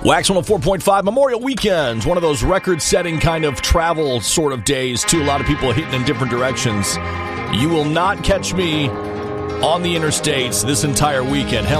Wax 104.5 Memorial Weekends, one of those record-setting kind of travel sort of days, too. A lot of people hitting in different directions. You will not catch me on the interstates this entire weekend. Hell,